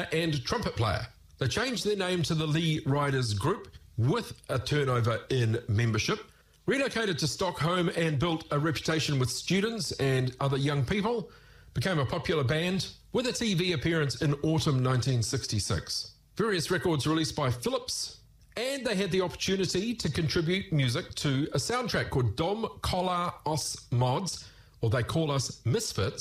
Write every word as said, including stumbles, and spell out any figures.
singer and trumpet player. They changed their name to the Lee Riders Group with a turnover in membership, relocated to Stockholm and built a reputation with students and other young people, became a popular band with a T V appearance in autumn nineteen sixty-six. Various records released by Philips, and they had the opportunity to contribute music to a soundtrack called Dom Collar Os Mods, or They Call Us Misfits,